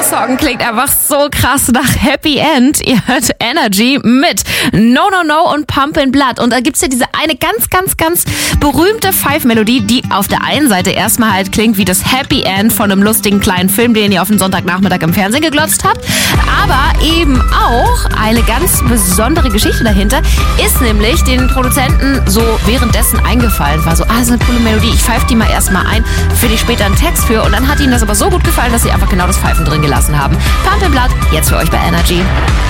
Song klingt einfach so krass nach Happy End. Ihr hört Energy mit No No No und Pumpin' Blood. Und da gibt's ja diese eine ganz berühmte Five-Melodie, die auf der einen Seite erstmal halt klingt wie das Happy End von einem lustigen kleinen Film, den ihr auf den Sonntagnachmittag im Fernsehen geglotzt habt. Aber eben auch eine ganz besondere Geschichte dahinter ist nämlich den Produzenten so währenddessen eingefallen. War so, das ist eine coole Melodie, ich pfeife die mal erstmal ein, finde ich später einen Text für. Und dann hat ihnen das aber so gut gefallen, dass sie einfach genau das Pfeifen drin gelassen haben. Pumpin' Blood, jetzt für euch bei Energy.